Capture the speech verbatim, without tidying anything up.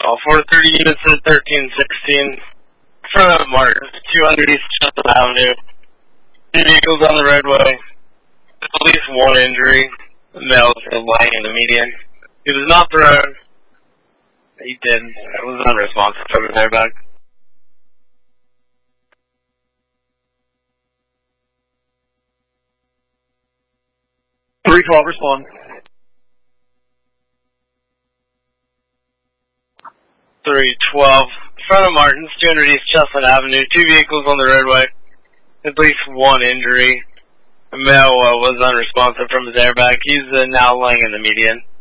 All four thirty units at thirteen sixteen. Front of Martin, two hundred East Chestnut Avenue. Two vehicles on the roadway. At least one injury. The male is lying in the median. He was not thrown. He did. It was unresponsive from his airbag. three twelve, respond. three twelve. Front of Martin's, two hundred East Chestnut Avenue. Two vehicles on the roadway. At least one injury. The male uh, was unresponsive from his airbag. He's uh, now laying in the median.